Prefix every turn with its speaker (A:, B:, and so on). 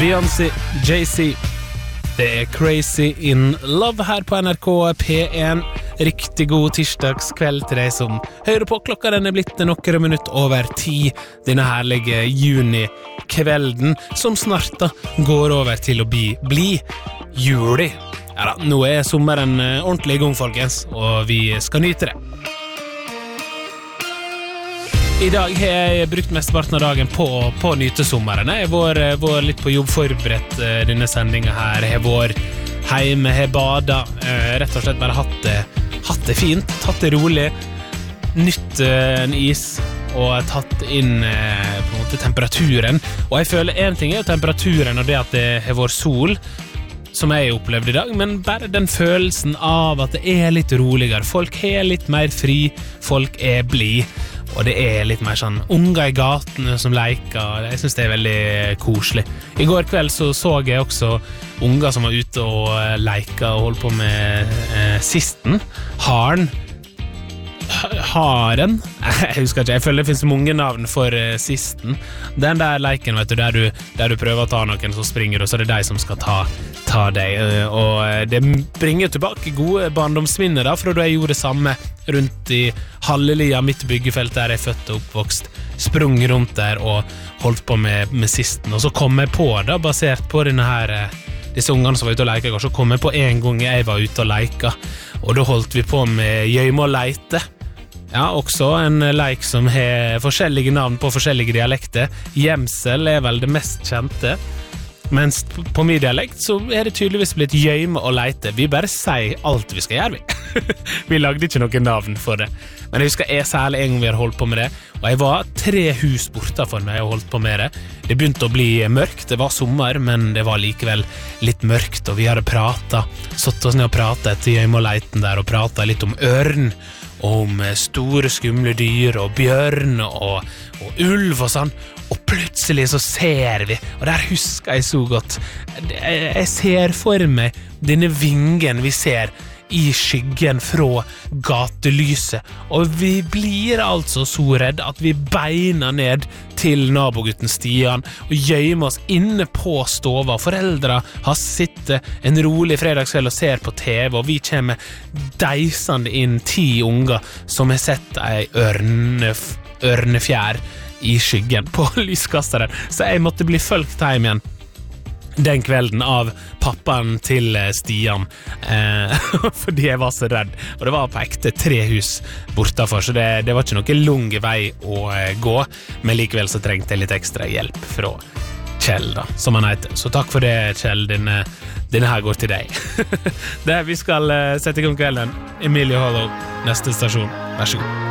A: Beyoncé, Jay-Z. Det Crazy in Love her på NRK P1. Riktig god tirsdagskveld til deg som hører på. Klokka den blitt noen minutter over 10. Denne herlige junikvelden som snart da går over til å bli juli. Ja da, nå sommeren ordentlig i gang, folkens, og vi skal nyte det. I dag har jeg brukt mesteparten av dagen på å nyte sommeren. Jeg har vært litt på jobb forberedt denne sendingen her. Jeg har vært hjemme, jeg har badet, rett og slett bare hatt det fint, tatt det rolig, nytt en is og tatt inn på en måte temperaturen. Og jeg føler en ting jo temperaturen og det at det har vært sol, som jeg opplevde i dag, men bare den følelsen av at det litt roligere. Folk har litt mer fri, folk blid. Og det litt mer sånn unger i gatene som leker. Jeg synes det veldig koselig. I går kveld så jeg også unger som var ute og leker og holdt på med sisten. Haren. Jeg husker ikke, jeg føler det finnes mange navn for sisten. Den der leiken, vet du, der du prøver å ta noen, så springer du, så det de som skal ta deg. Og det bringer tilbake gode barndomsminner da, fra da jeg gjorde det samme rundt i Hallelia, mitt byggefelt der jeg født og oppvokst, sprung rundt der og holdt på med sisten. Og så kom jeg på da, basert på disse ungene som var ute og leker, så kom jeg på en gang jeg var ute og leika, og da holdt vi på med gjøyme og leite. Ja, også en leik som har forskjellige navn på forskjellige dialekter. Gjemsel vel det mest kjente, mens på min dialekt så det tydeligvis blitt gjøyme og leite. Vi bare sier alt vi skal gjøre, vi. Vi lagde ikke noen navn for det. Men jeg husker særlig en gang vi har holdt på med det, og jeg var 3 hus borte for meg og holdt på med det. Det begynte å bli mørkt, det var sommer, men det var likevel litt mørkt, og vi hadde satt oss ned og pratet etter gjøyme og leiten der, og pratet litt om ørn, om store skumle dyr og bjørn og ulv og sånn, og plutselig så ser vi, og der husker jeg så godt, jeg ser for meg denne vingen vi ser i skyggen fra gatelyset, og vi blir altså så redd at vi beiner ned til nabogutten Stian og gjøymer oss inne på stova. Foreldre har sittet en rolig fredagskveld og ser på TV, og vi kommer deisende inn 10 unger som har sett ei ørnefjær i skyggen på lyskasteren, så jeg måtte bli følgt hjem igjen den kvelden av pappaen til Stian, fordi jeg var så redd, og det var på ekte 3 hus bortafor, så det var ikke noe lang vei å gå, men likevel så trengte jeg litt ekstra hjelp fra Kjell da, som han heter. Så takk for det, Kjell, denne her går til deg. Vi skal sette i gang kvelden. Emilie Hollow, neste stasjon, vær så god.